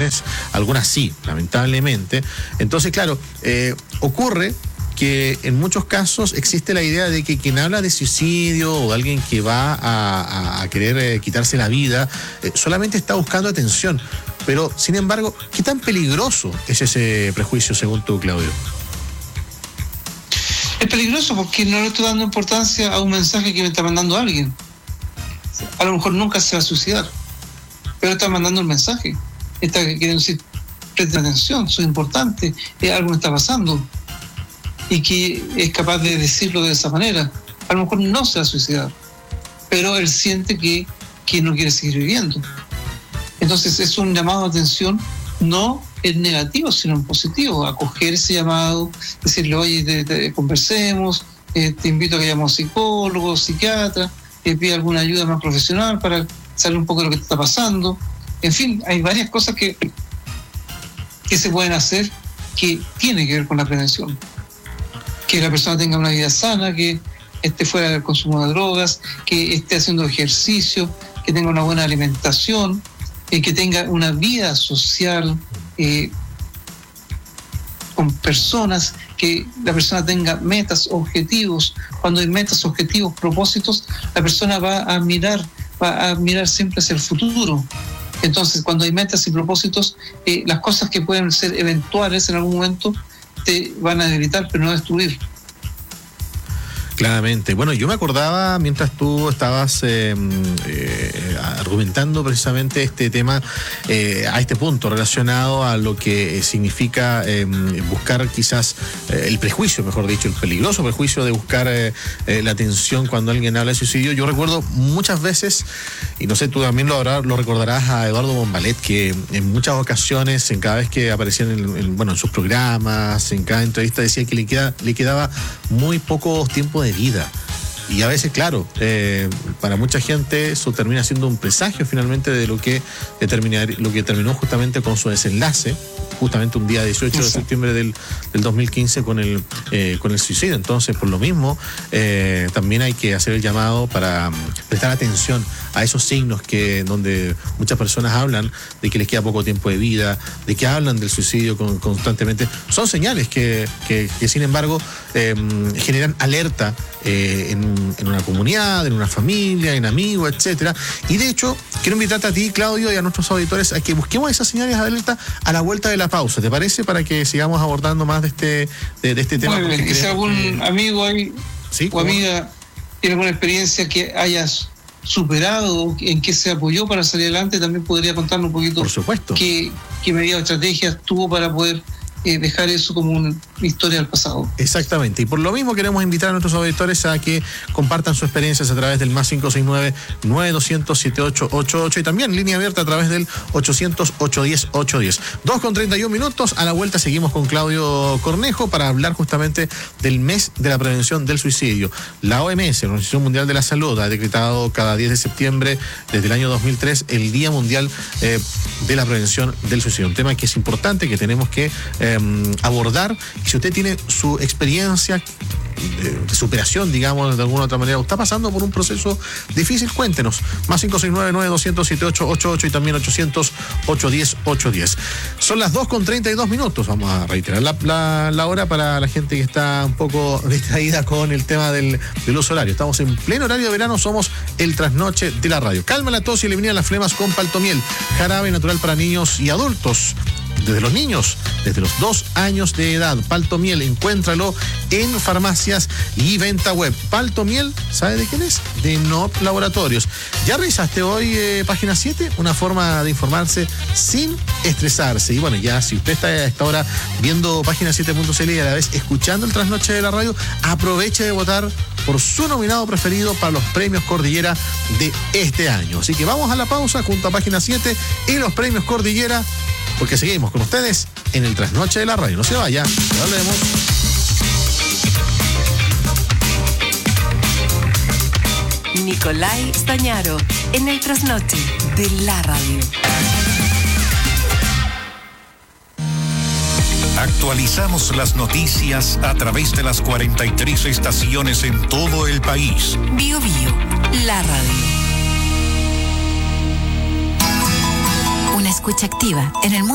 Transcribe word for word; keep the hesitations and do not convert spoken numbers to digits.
ocasiones, algunas sí, lamentablemente. Entonces, claro, eh, ocurre que en muchos casos existe la idea de que quien habla de suicidio o de alguien que va a, a, a querer eh, quitarse la vida, eh, solamente está buscando atención. Pero, sin embargo, ¿qué tan peligroso es ese prejuicio según tú, Claudio? Es peligroso porque no le estoy dando importancia a un mensaje que me está mandando alguien. A lo mejor nunca se va a suicidar, pero está mandando un mensaje. Está queriendo decir, presten atención, soy importante, eh, algo me está pasando. Y que es capaz de decirlo de esa manera. A lo mejor no se va a suicidar, pero él siente que, que no quiere seguir viviendo. Entonces es un llamado de atención, no en negativo, sino en positivo. Acoger ese llamado, decirle, oye, te, te, conversemos, eh, te invito a que llamemos psicólogo, psiquiatra, te pida alguna ayuda más profesional para saber un poco de lo que te está pasando. En fin, hay varias cosas que, que se pueden hacer que tienen que ver con la prevención. Que la persona tenga una vida sana, que esté fuera del consumo de drogas, que esté haciendo ejercicio, que tenga una buena alimentación, eh, que tenga una vida social eh, con personas, que la persona tenga metas, objetivos. Cuando hay metas, objetivos, propósitos, la persona va a mirar, va a mirar siempre hacia el futuro. Entonces, cuando hay metas y propósitos, eh, las cosas que pueden ser eventuales en algún momento te van a debilitar, pero no destruir. Claramente. Bueno, yo me acordaba mientras tú estabas eh, eh, argumentando precisamente este tema, eh, a este punto relacionado a lo que significa eh, buscar quizás eh, el prejuicio, mejor dicho, el peligroso prejuicio de buscar eh, eh, la atención cuando alguien habla de suicidio. Yo recuerdo muchas veces, y no sé, tú también lo, habrá, lo recordarás a Eduardo Bombalet, que en muchas ocasiones, en cada vez que aparecía en, en, bueno, en sus programas, en cada entrevista, decía que le, queda, le quedaba muy poco tiempo de de vida. Y a veces, claro, eh, para mucha gente eso termina siendo un presagio finalmente de lo que, terminar, lo que terminó justamente con su desenlace, justamente un día dieciocho de septiembre del, del dos mil quince con el, eh, con el suicidio. Entonces, por lo mismo, eh, también hay que hacer el llamado para prestar atención a esos signos que donde muchas personas hablan de que les queda poco tiempo de vida, de que hablan del suicidio con, constantemente. Son señales que, que, que sin embargo, eh, generan alerta eh, en, en una comunidad, en una familia, en amigos, etcétera. Y de hecho, quiero invitarte a ti, Claudio, y a nuestros auditores a que busquemos esas señales de alerta a la vuelta de la pausa. ¿Te parece? Para que sigamos abordando más de este, de, de este tema. Muy bien. Y si algún que... amigo ahí, ¿sí? o amiga tiene alguna experiencia que hayas superado, en qué se apoyó para salir adelante, también podría contarnos un poquito. Por supuesto. qué, qué medidas o estrategias tuvo para poder eh, dejar eso como una historia del pasado. Exactamente. Y por lo mismo queremos invitar a nuestros auditores a que compartan sus experiencias a través del más cinco seis nueve, nueve dos cero cero, siete ocho ocho ocho y también línea abierta a través del ochocientos, ochocientos diez, ochocientos diez. dos con treinta y un minutos. A la vuelta seguimos con Claudio Cornejo para hablar justamente del mes de la prevención del suicidio. La O M S, la Organización Mundial de la Salud, ha decretado cada diez de septiembre desde el año dos mil tres el Día Mundial eh, de la Prevención del Suicidio. Un tema que es importante, que tenemos que eh, abordar. Y si usted tiene su experiencia de, de superación, digamos, de alguna otra manera, o está pasando por un proceso difícil, cuéntenos. Más cinco seis nueve, nueve dos cero cero, siete ocho ocho ocho y también ochocientos, ochocientos diez, ochocientos diez. Son las dos con treinta y dos minutos. Vamos a reiterar la, la, la hora para la gente que está un poco distraída con el tema del, del uso horario. Estamos en pleno horario de verano, somos el trasnoche de la radio. Calma la tos y elimina las flemas con Paltomiel, jarabe natural para niños y adultos. Desde los niños, desde los dos años de edad. Paltomiel, encuéntralo en farmacias y venta web. Paltomiel, ¿sabe de quién es? De N O P Laboratorios. ¿Ya revisaste hoy eh, página siete? Una forma de informarse sin estresarse. Y bueno, ya si usted está a esta hora viendo página siete punto c l y a la vez escuchando el trasnoche de la radio, aproveche de votar por su nominado preferido para los premios Cordillera de este año. Así que vamos a la pausa junto a página siete y los premios Cordillera, porque seguimos con ustedes en el trasnoche de la radio. No se vaya, ya hablemos. Nicolai Stañaro, en el trasnoche de la radio. Actualizamos las noticias a través de las cuarenta y tres estaciones en todo el país. Bio Bio, la radio. Una escucha activa en el mundo.